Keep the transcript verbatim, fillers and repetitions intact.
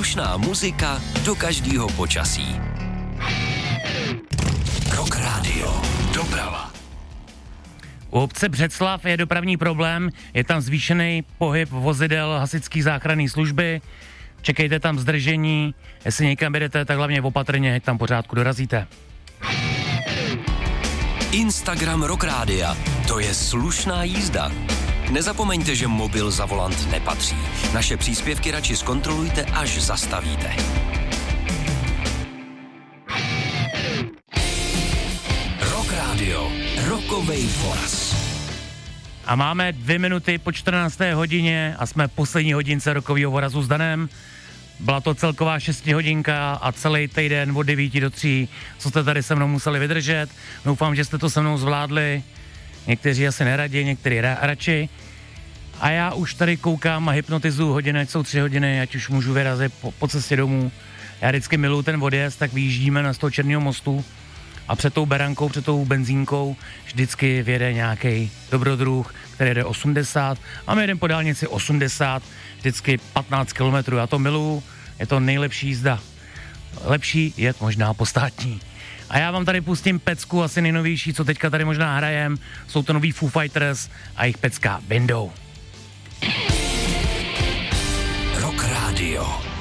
Slušná muzika do každého počasí. Rock Radio. Doprava. U obce Břeclav je dopravní problém, je tam zvýšený pohyb vozidel hasičské záchranné služby, čekejte tam zdržení, jestli někam jedete, tak hlavně opatrně, tam pořádku dorazíte. Instagram Rock Rádia, to je slušná jízda. Nezapomeňte, že mobil za volant nepatří. Naše příspěvky radši zkontrolujte, až zastavíte. Rock Radio, Rockovej Foras. A máme dvě minuty po čtrnácté hodině a jsme v poslední hodince Rockovýho Vorazu s Danem. Byla to celková šestihodinka a celý týden od devíti do tří, co jste tady se mnou museli vydržet. Doufám, že jste to se mnou zvládli. Někteří asi neradí, někteří ra- radši. A já už tady koukám a hypnotizuju hodiny, ať jsou tři hodiny, ať už můžu vyrazit po, po cestě domů. Já vždycky miluju ten odjezd, tak vyjíždíme na z toho Černého mostu a před tou berankou, před tou benzínkou vždycky vyjede nějaký dobrodruh, který jede osmdesát a my jedeme po dálnici osmdesát, vždycky patnáct kilometrů. Já to miluju, je to nejlepší jízda. Lepší je možná po státní. A já vám tady pustím pecku, asi nejnovější, co teďka tady možná hrajem. Jsou to noví Foo Fighters a jejich pecka Window. Rock Radio.